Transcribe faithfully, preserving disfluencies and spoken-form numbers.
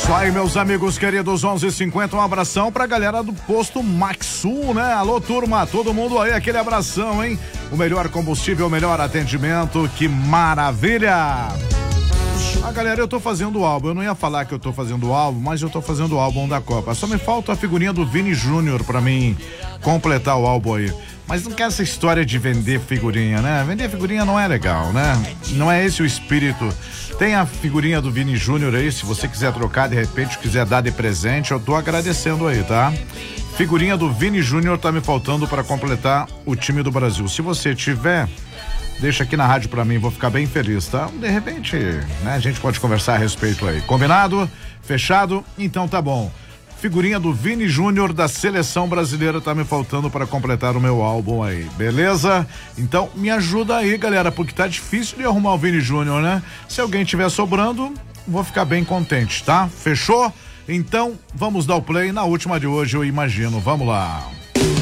Isso aí, meus amigos queridos, onze e cinquenta, um abração pra galera do posto Maxul, né? Alô, turma, todo mundo aí, aquele abração, hein? O melhor combustível, o melhor atendimento, que maravilha! Ah, galera, eu tô fazendo o álbum, eu não ia falar que eu tô fazendo o álbum, mas eu tô fazendo o álbum da Copa. Só me falta a figurinha do Vini Júnior pra mim completar o álbum aí. Mas não quero essa história de vender figurinha, né? Vender figurinha não é legal, né? Não é esse o espírito. Tem a figurinha do Vini Júnior aí, se você quiser trocar, de repente, quiser dar de presente, eu tô agradecendo aí, tá? Figurinha do Vini Júnior tá me faltando para completar o time do Brasil. Se você tiver, deixa aqui na rádio pra mim, vou ficar bem feliz, tá? De repente, né, a gente pode conversar a respeito aí. Combinado? Fechado? Então tá bom. Figurinha do Vini Júnior da seleção brasileira tá me faltando para completar o meu álbum aí, beleza? Então me ajuda aí, galera, porque tá difícil de arrumar o Vini Júnior, né? Se alguém tiver sobrando, vou ficar bem contente, tá? Fechou? Então vamos dar o play na última de hoje, eu imagino. Vamos lá.